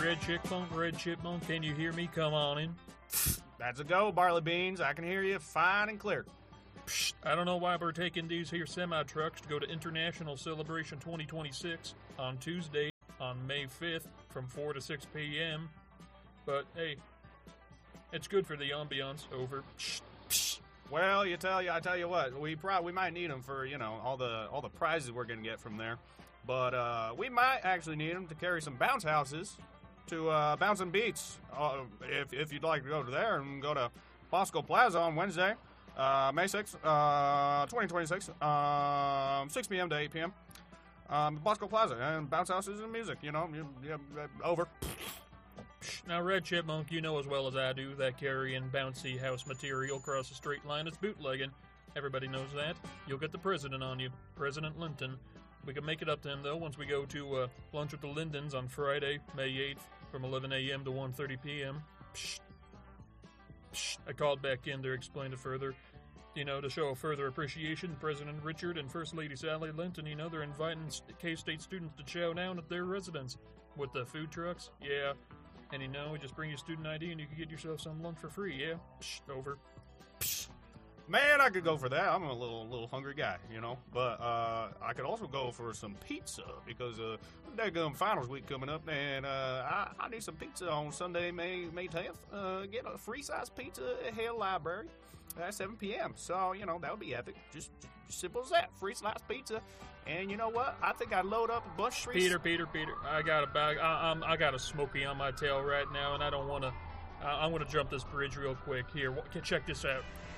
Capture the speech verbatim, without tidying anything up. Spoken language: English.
Red Chipmunk, Red Chipmunk, can you hear me? Come on in. That's a go, Barley Beans. I can hear you fine and clear. Psst, I don't know why we're taking these here semi-trucks to go to International Celebration twenty twenty-six on Tuesday on May fifth from four to six p.m. But, hey, it's good for the ambiance. Over. Psst, psst. Well, you tell you, I tell you what, we probably we might need them for, you know, all the all the prizes we're going to get from there. But uh, we might actually need them to carry some bounce houses to uh, Bouncing Beats. Uh, if if you'd like to go to there and go to Bosco Plaza on Wednesday, uh, May sixth, uh, twenty twenty-six, um, six p.m. to eight p.m. Um, Bosco Plaza and bounce houses and music. You know, you, you, over. Now, Red Chipmunk, you know as well as I do that carrying bouncy house material across the straight line is bootlegging. Everybody knows that. You'll get the president on you, President Linton. We can make it up to him, though, once we go to uh, lunch with the Lindens on Friday, May eighth, from eleven a.m. to one thirty p.m. Psst. Psst. I called back in to explain it further. You know, to show further appreciation, President Richard and First Lady Sally Linton, you know, they're inviting K-State students to chow down at their residence. With the food trucks, yeah. And you know, just bring your student I D and you can get yourself some lunch for free, yeah? Psst, over. Psst. Man, I could go for that. I'm a little little hungry guy, you know. But uh, I could also go for some pizza because uh, daggum finals week coming up, and uh, I, I need some pizza on Sunday, May May tenth. Uh, get a free size pizza at Hale Library at seven p.m. So you know that would be epic. Just, just simple as that. Free slice pizza, and you know what? I think I'd load up a bunch of streets. Peter, Peter, Peter. I got a bag. I, I'm I got a Smoky on my tail right now, and I don't want to. Uh, I'm going to jump this bridge real quick. Here, check this out.